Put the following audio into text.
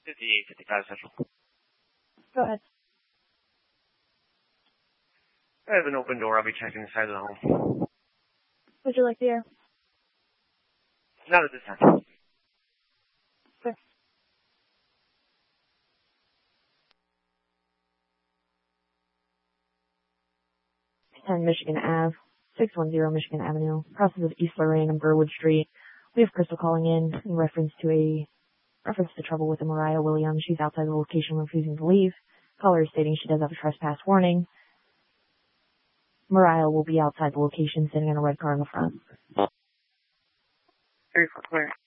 5855 Central. Go ahead. I have an open door. I'll be checking inside of the home. Would you like the air? Not at this time. Clear. 10 Michigan Ave, 610 Michigan Avenue, crosses of East Lorraine and Burwood Street. We have Crystal calling in reference to trouble with Mariah Williams. She's outside the location refusing to leave. Caller is stating she does have a trespass warning. Mariah will be outside the location sitting in a red car in the front. Very clear.